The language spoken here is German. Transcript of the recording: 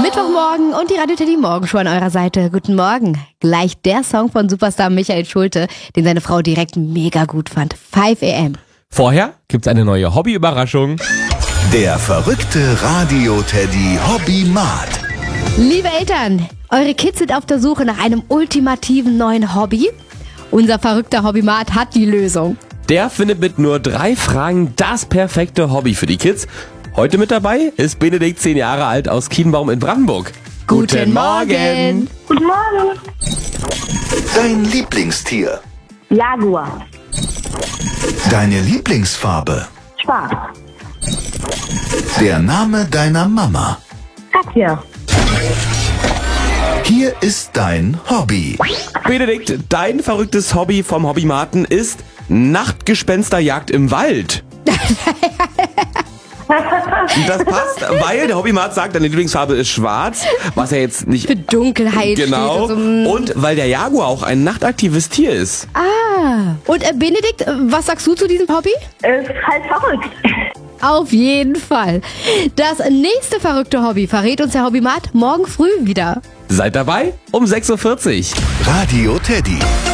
Mittwochmorgen und die Radio Teddy Morgenshow an eurer Seite. Guten Morgen. Gleich der Song von Superstar Michael Schulte, den seine Frau direkt mega gut fand. 5 AM. Vorher gibt's eine neue Hobby-Überraschung. Der verrückte Radio-Teddy Hobbymat. Liebe Eltern, eure Kids sind auf der Suche nach einem ultimativen neuen Hobby. Unser verrückter Hobbymat hat die Lösung. Der findet mit nur 3 Fragen das perfekte Hobby für die Kids. Heute mit dabei ist Benedikt, 10 Jahre alt, aus Kienbaum in Brandenburg. Guten Morgen. Guten Morgen. Dein Lieblingstier. Jaguar. Deine Lieblingsfarbe. Schwarz. Der Name deiner Mama. Katja. Hier ist dein Hobby. Benedikt, dein verrücktes Hobby vom Hobbymaten ist Nachtgespensterjagd im Wald. Das passt, weil der Hobbymat sagt, deine Lieblingsfarbe ist schwarz, was ja jetzt nicht... Für Dunkelheit Genau. steht. Und weil der Jaguar auch ein nachtaktives Tier ist. Und Benedikt, was sagst du zu diesem Hobby? Ist halt verrückt. Auf jeden Fall. Das nächste verrückte Hobby verrät uns der Hobbymat morgen früh wieder. Seid dabei um 6:40 Uhr. Radio Teddy.